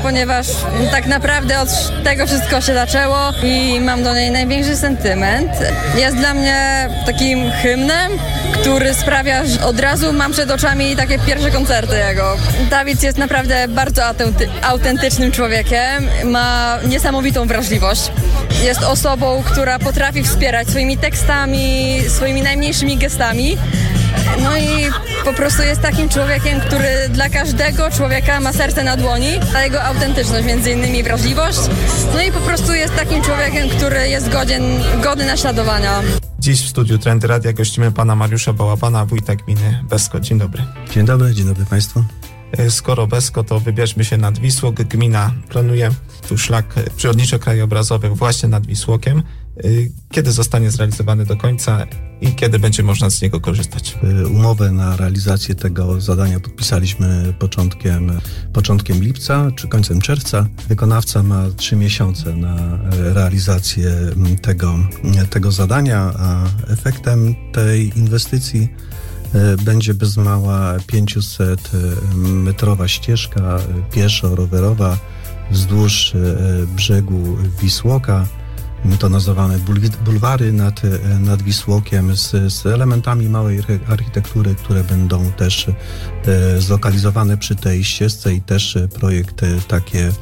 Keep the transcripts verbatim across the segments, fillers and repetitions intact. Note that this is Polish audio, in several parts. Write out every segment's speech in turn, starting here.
ponieważ tak naprawdę od tego wszystko się zaczęło i mam do niej największy sentyment. Jest dla mnie takim hymnem, który sprawia, że od razu mam przed oczami takie pierwsze koncerty jego. Dawid jest naprawdę bardzo autenty- autentycznym człowiekiem, ma niesamowitą wrażliwość. Jest osobą, która potrafi wspierać swoimi tekstami, swoimi najmniejszymi gestami. No i po prostu jest takim człowiekiem, który dla każdego człowieka ma serce na dłoni, a jego autentyczność, między innymi wrażliwość. No i po prostu jest takim człowiekiem, który jest godzien, godny naśladowania. Dziś w studiu Trendy Radia gościmy pana Mariusza Bałabana, wójta gminy Besko. Dzień dobry. Dzień dobry, dzień dobry Państwu. Skoro Besko, to wybierzmy się nad Wisłok. Gmina planuje tu szlak przyrodniczo-krajobrazowy właśnie nad Wisłokiem. Kiedy zostanie zrealizowany do końca i kiedy będzie można z niego korzystać? Umowę na realizację tego zadania podpisaliśmy początkiem, początkiem lipca czy końcem czerwca. Wykonawca ma trzy miesiące na realizację tego, tego zadania, a efektem tej inwestycji będzie bez mała pięćset metrowa ścieżka pieszo-rowerowa wzdłuż brzegu Wisłoka. My to nazywamy bulwary nad, nad Wisłokiem z, z elementami małej architektury, które będą też e, zlokalizowane przy tej ścieżce i też projekt takie, e,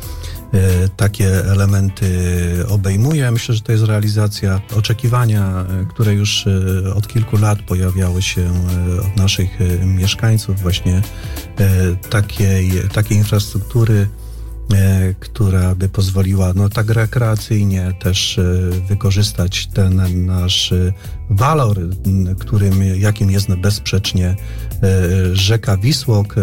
takie elementy obejmuje. Myślę, że to jest realizacja oczekiwania, które już od kilku lat pojawiały się od naszych mieszkańców, właśnie e, takiej, takiej infrastruktury, która by pozwoliła no, tak rekreacyjnie też wykorzystać ten nasz walor, którym, jakim jest bezsprzecznie rzeka Wisłok,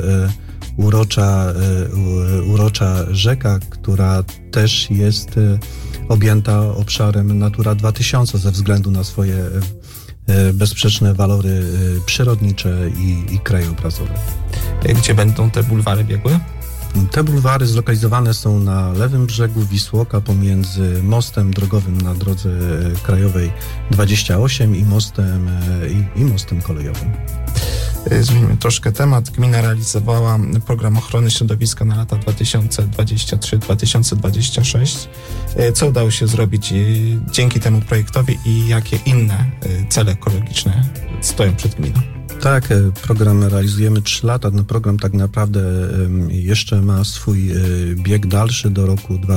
urocza, urocza rzeka, która też jest objęta obszarem Natura dwa tysiące ze względu na swoje bezsprzeczne walory przyrodnicze i, i krajobrazowe. Gdzie będą te bulwary biegły? Te bulwary zlokalizowane są na lewym brzegu Wisłoka pomiędzy mostem drogowym na drodze krajowej dwadzieścia osiem i mostem, i, i mostem kolejowym. Zmieńmy troszkę temat. Gmina realizowała program ochrony środowiska na lata dwa tysiące dwudziesty trzeci do dwa tysiące dwudziestego szóstego. Co udało się zrobić dzięki temu projektowi i jakie inne cele ekologiczne stoją przed gminą? Tak, program realizujemy trzy lata. Ten program tak naprawdę jeszcze ma swój bieg dalszy do roku dwa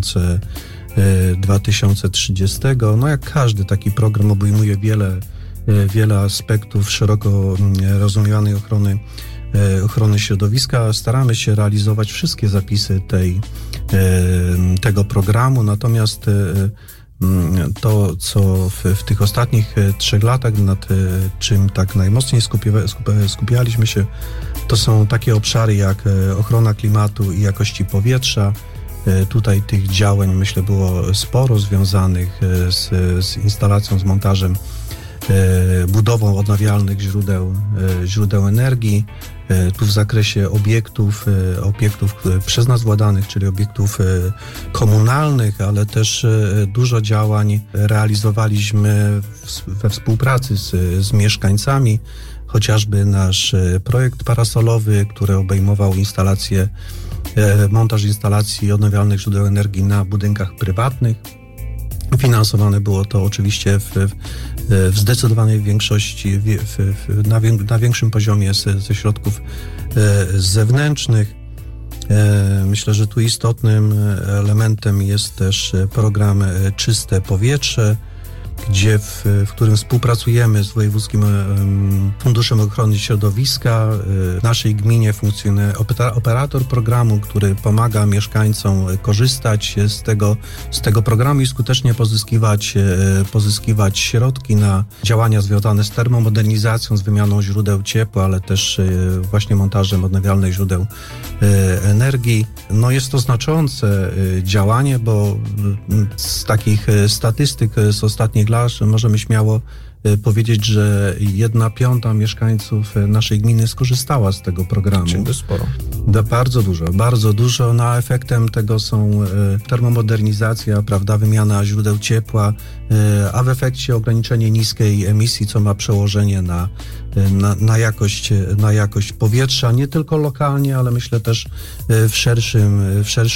tysiące trzydziestego. No jak każdy taki program obejmuje wiele, wiele aspektów szeroko rozumianej ochrony, ochrony środowiska. Staramy się realizować wszystkie zapisy tej, tego programu, natomiast to, co w, w tych ostatnich trzech latach, nad czym tak najmocniej skupia, skupialiśmy się, to są takie obszary jak ochrona klimatu i jakości powietrza. Tutaj tych działań, myślę, było sporo związanych z, z instalacją, z montażem, budową odnawialnych źródeł, źródeł energii. Tu w zakresie obiektów, obiektów przez nas władanych, czyli obiektów komunalnych, ale też dużo działań realizowaliśmy we współpracy z, z mieszkańcami. Chociażby nasz projekt parasolowy, który obejmował instalację, montaż instalacji odnawialnych źródeł energii na budynkach prywatnych. Finansowane było to oczywiście w, w zdecydowanej większości, w, w, na, na większym poziomie ze, ze środków zewnętrznych. Myślę, że tu istotnym elementem jest też program Czyste Powietrze, gdzie w, w którym współpracujemy z Wojewódzkim Funduszem Ochrony Środowiska. W naszej gminie funkcjonuje operator programu, który pomaga mieszkańcom korzystać z tego, z tego programu i skutecznie pozyskiwać, pozyskiwać środki na działania związane z termomodernizacją, z wymianą źródeł ciepła, ale też właśnie montażem odnawialnych źródeł energii. No jest to znaczące działanie, bo z takich statystyk z ostatnich lat możemy śmiało powiedzieć, że jedna piąta mieszkańców naszej gminy skorzystała z tego programu. Czyli sporo. Bardzo dużo, bardzo dużo. No, a efektem tego są termomodernizacja, prawda, wymiana źródeł ciepła, a w efekcie ograniczenie niskiej emisji, co ma przełożenie na, na, na, jakość, na jakość powietrza, nie tylko lokalnie, ale myślę też w szerszym, w szerszym